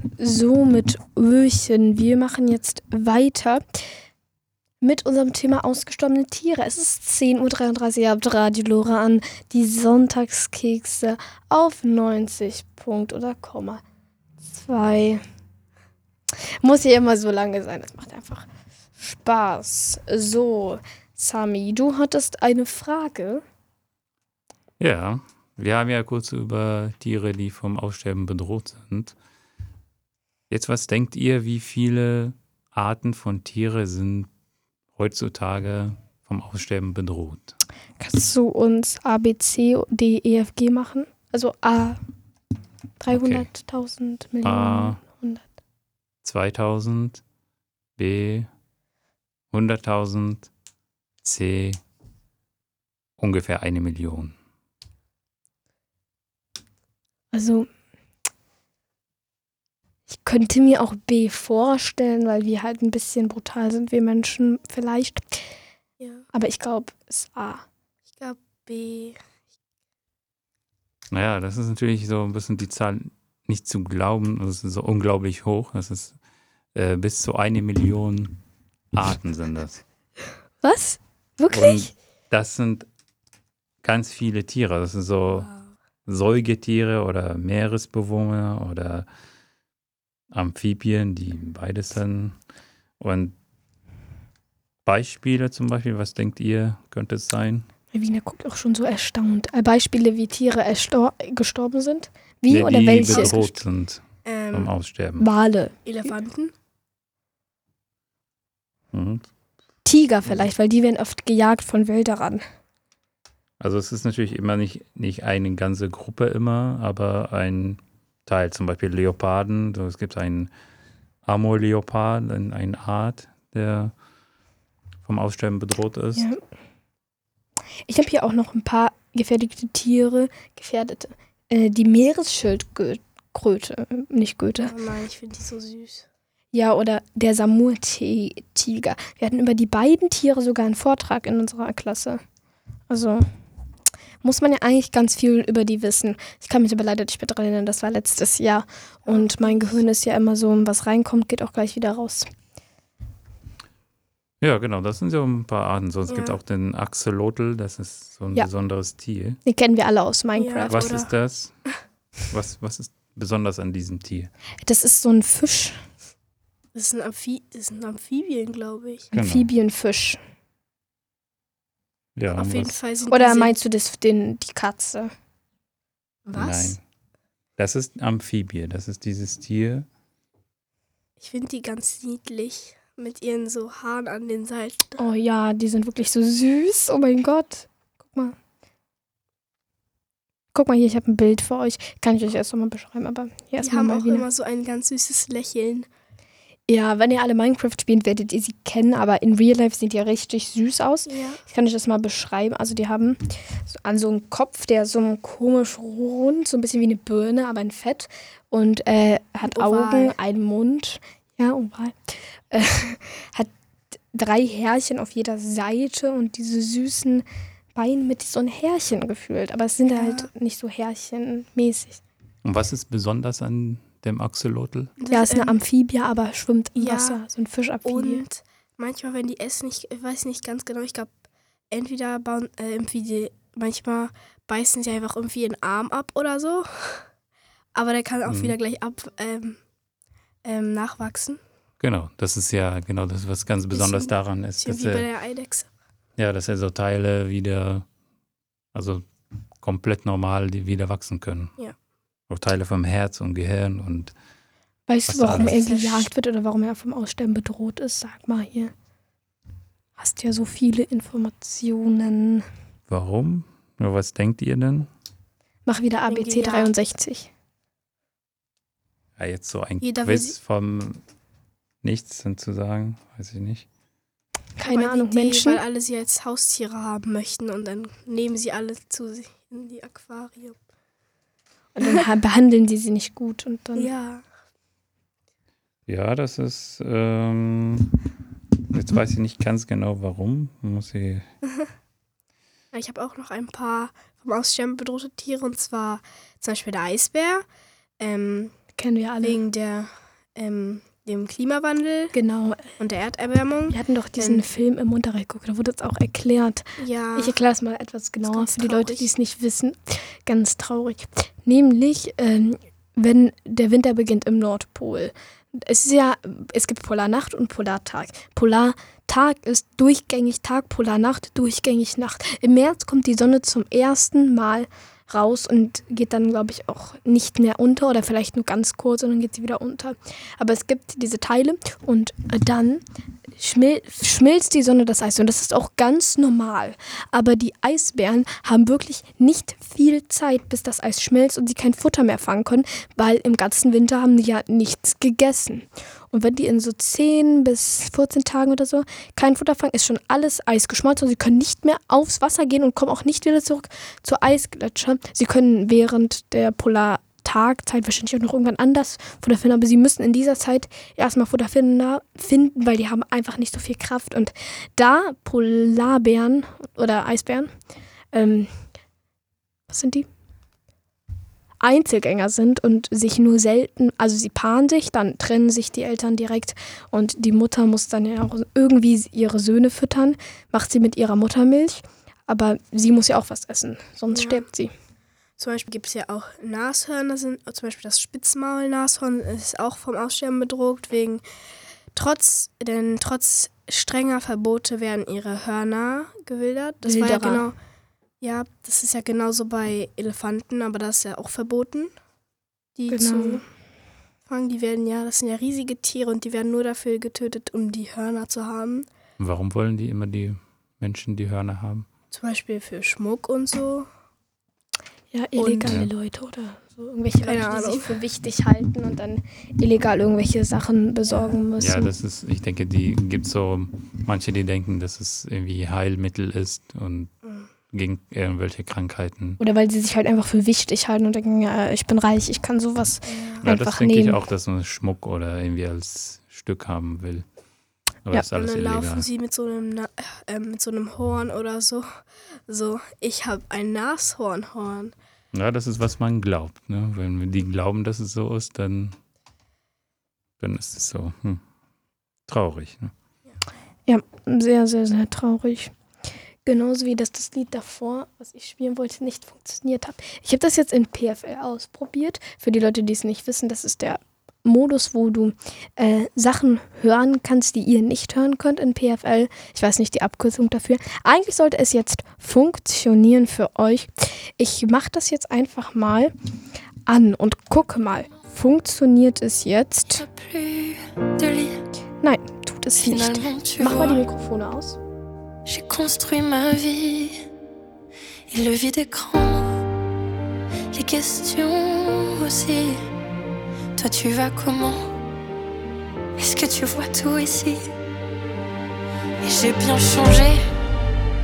So mit Öhrchen. Wir machen jetzt weiter mit unserem Thema ausgestorbene Tiere. Es ist 10:33 Uhr, ihr habt Radio Lora an, die Sonntagskekse auf 90 Punkt oder Komma 2. Muss ja immer so lange sein, das macht einfach Spaß. So, Sami, du hattest eine Frage. Ja, wir haben ja kurz über Tiere, die vom Aussterben bedroht sind. Jetzt, was denkt ihr, wie viele Arten von Tieren sind heutzutage vom Aussterben bedroht? Kannst du uns A, B, C, D, E, F, G machen? Also A, 300.000 Millionen, A, 100. 2000, B, 100.000, C, ungefähr 1 Million. Also, ich könnte mir auch B vorstellen, weil wir halt ein bisschen brutal sind, wir Menschen vielleicht. Ja, Aber ich glaube, es ist A. ich glaube B. Naja, das ist natürlich so ein bisschen die Zahl nicht zu glauben. Das ist so unglaublich hoch. Das ist bis zu 1 Million Arten sind das. Was? Wirklich? Und das sind ganz viele Tiere. Das sind so Wow. Säugetiere oder Meeresbewohner oder Amphibien, die beides sind. Und Beispiele zum Beispiel, was denkt ihr, könnte es sein? Wiener guckt auch schon so erstaunt. Beispiele, wie Tiere gestorben sind? Wie Nee, oder die welche? bedroht sind vom Aussterben. Wale. Elefanten? Mhm. Tiger vielleicht, weil die werden oft gejagt von Wilderern. Also es ist natürlich immer nicht eine ganze Gruppe immer, aber ein Teil, zum Beispiel Leoparden. So, es gibt einen Amur-Leopard, eine Art, der vom Aussterben bedroht ist. Ja. Ich habe hier auch noch ein paar gefährdete Tiere. Die Meeresschildkröte, nicht Goethe. Oh nein, ich finde die so süß. Ja, oder der Samur-Tiger. Wir hatten über die beiden Tiere sogar einen Vortrag in unserer Klasse. Also muss man ja eigentlich ganz viel über die wissen. Ich kann mich aber leider nicht mehr dran erinnern, das war letztes Jahr. Und mein Gehirn ist ja immer so, was reinkommt, geht auch gleich wieder raus. Ja, genau, das sind so ein paar Arten. So, es gibt Ja. auch den Axolotl, das ist so ein Ja. besonderes Tier. Die kennen wir alle aus Minecraft. Ja. Was Oder- ist das? Was ist besonders an diesem Tier? Das ist so ein Fisch, Das sind Amphibien, glaube ich. Genau. Amphibienfisch. Ja, Auf und jeden was? Fall sind Oder diese- meinst du die Katze? Was? Nein. Das ist Amphibie, das ist dieses Tier. Ich finde die ganz niedlich. Mit ihren so Haaren an den Seiten. Oh ja, die sind wirklich so süß. Oh mein Gott. Guck mal. Guck mal hier, ich habe ein Bild für euch. Kann ich euch erst nochmal beschreiben, aber hier Die erstmal haben mal auch wieder. immer so ein ganz süßes Lächeln. Ja, wenn ihr alle Minecraft spielt, werdet ihr sie kennen, aber in Real Life sieht die ja richtig süß aus. Ja. Ich kann euch das mal beschreiben. Also die haben an so einen Kopf, der so komisch rund, so ein bisschen wie eine Birne, aber in Fett. Und hat Oval. Augen, einen Mund. Ja, oval. Hat 3 Härchen auf jeder Seite und diese süßen Beine mit so ein Härchen gefühlt. Aber es sind Ja. halt nicht so härchenmäßig. Und was ist besonders an dem Axolotl? Ja, ist eine Amphibie, aber schwimmt im ja. Wasser. So ein Fischamphibie. Und manchmal, wenn die essen, ich weiß nicht ganz genau, ich glaube, entweder manchmal beißen sie einfach irgendwie ihren Arm ab oder so. Aber der kann auch wieder gleich nachwachsen. Genau, das ist ja genau das, was ganz besonders daran ist. Bisschen Dass wie bei er, der Eidechse. ja, dass er so Teile wieder, also komplett normal die wieder wachsen können. Ja. Auch Teile vom Herz und Gehirn und Weißt Was du, warum da er alles? gejagt wird oder warum er vom Aussterben bedroht ist? Sag mal hier. Hast ja so viele Informationen. warum? Nur was denkt ihr denn? Mach wieder Wegen ABC gejagt. 63. Ja, jetzt so ein Jeder will Quiz vom Nichts zu sagen, weiß ich nicht. Keine Aber Ahnung, die Idee, Menschen. Weil alle sie als Haustiere haben möchten und dann nehmen sie alle zu sich in die Aquarium. Und dann behandeln sie nicht gut. Und dann Ja. Ja, das ist, jetzt weiß ich nicht ganz genau warum. Muss ich, Ich habe auch noch ein paar vom Aussterben bedrohte Tiere, und zwar zum Beispiel der Eisbär. kennen wir alle. Wegen dem Klimawandel Genau. und der Erderwärmung. Wir hatten doch diesen Film im Unterricht geguckt, da wurde es auch erklärt. Ja, Ich erkläre es mal etwas genauer ganz für die Leute, traurig. die es nicht wissen. Ganz traurig. Nämlich, wenn der Winter beginnt im Nordpol. Es gibt Polarnacht und Polartag. Polartag ist durchgängig Tag, Polarnacht durchgängig Nacht. Im März kommt die Sonne zum ersten Mal raus und geht dann, glaube ich, auch nicht mehr unter oder vielleicht nur ganz kurz und dann geht sie wieder unter. Aber es gibt diese Teile und dann schmilzt die Sonne das Eis und das ist auch ganz normal. Aber die Eisbären haben wirklich nicht viel Zeit, bis das Eis schmilzt und sie kein Futter mehr fangen können, weil im ganzen Winter haben die ja nichts gegessen. Und wenn die in so 10 bis 14 Tagen oder so kein Futter fangen, ist schon alles Eis geschmolzen und sie können nicht mehr aufs Wasser gehen und kommen auch nicht wieder zurück zur Eisgletscher. Sie können während der Polartagzeit wahrscheinlich auch noch irgendwann anders Futter finden, aber sie müssen in dieser Zeit erstmal Futter finden, weil die haben einfach nicht so viel Kraft. Und da Polarbären oder Eisbären, was sind die? Einzelgänger sind und sich nur selten, also sie paaren sich, dann trennen sich die Eltern direkt und die Mutter muss dann ja auch irgendwie ihre Söhne füttern, macht sie mit ihrer Muttermilch, aber sie muss ja auch was essen, sonst stirbt sie. Zum Beispiel gibt es ja auch Nashörner, zum Beispiel das Spitzmaulnashorn ist auch vom Aussterben bedroht, trotz strenger Verbote werden ihre Hörner gewildert. Das war ja Wilderer. das ist ja genauso bei Elefanten, aber das ist ja auch verboten, die Genau. zu fangen. Das sind ja riesige Tiere und die werden nur dafür getötet, um die Hörner zu haben. Warum wollen die Menschen die Hörner haben? Zum Beispiel für Schmuck und so. Ja, illegale Und- Leute oder so irgendwelche Keine Leute, die Ahnung. sich für wichtig halten und dann illegal irgendwelche Sachen besorgen müssen. Ja, ich denke, die gibt so manche, die denken, dass es irgendwie Heilmittel ist und gegen irgendwelche Krankheiten. Oder weil sie sich halt einfach für wichtig halten und denken, ja, ich bin reich, ich kann sowas Ja, einfach das denke ich nehmen. auch, dass man Schmuck oder irgendwie als Stück haben will. Aber Ja. das ist Und alles dann illegal. laufen sie mit so einem Horn oder so. So, ich habe ein Nashornhorn. Ja, das ist, was man glaubt. Ne? Wenn die glauben, dass es so ist, dann ist es so traurig. Ne? Ja, sehr, sehr, sehr traurig. Genauso wie das Lied davor, was ich spielen wollte, nicht funktioniert hat. Ich habe das jetzt in PFL ausprobiert. Für die Leute, die es nicht wissen, das ist der Modus, wo du Sachen hören kannst, die ihr nicht hören könnt in PFL. Ich weiß nicht die Abkürzung dafür. Eigentlich sollte es jetzt funktionieren für euch. Ich mache das jetzt einfach mal an und gucke mal. Funktioniert es jetzt? Nein, tut es nicht. Mach mal die Mikrofone aus. J'ai construit ma vie et le vide écran, les questions aussi. Toi tu vas comment? Est-ce que tu vois tout ici? Et j'ai bien changé.